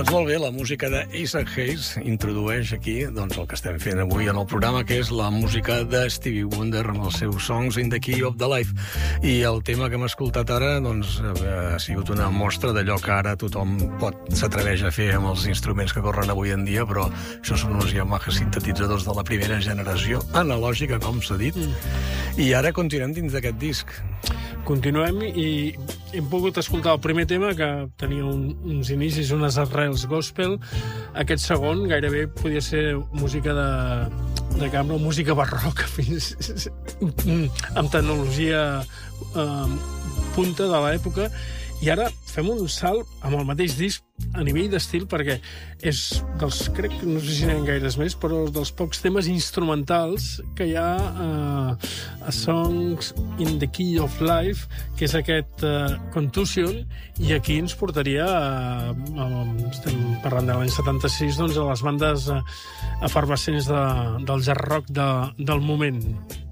Doncs molt bé, la música d'Isaac Hayes introdueix aquí doncs, el que estem fent avui en el programa, que és la música de Stevie Wonder amb els seus Songs in the Key of the Life. I el tema que hem escoltat ara doncs, ha sigut una mostra d'allò que ara tothom s'atreveix a fer amb els instruments que corren avui en dia, però això són uns Yamaha sintetitzadors de la primera generació, analògica, com s'ha dit. I ara continuem dins d'aquest disc. Continuem i hem pogut escoltar el primer tema, que tenia uns inicis, unes arrels gospel. Aquest segon gairebé podia ser música de cambra o música barroca, fins amb tecnologia punta de l'època. I ara fem un salt amb el mateix disc a nivell d'estil, perquè és dels, crec que no sé si n'hi ha gaires més, però dels pocs temes instrumentals que hi ha a Songs in the Key of Life, que és aquest Contusion, i aquí ens portaria, estem parlant de l'any 76, doncs, a les bandes efervescents del jazz rock del moment.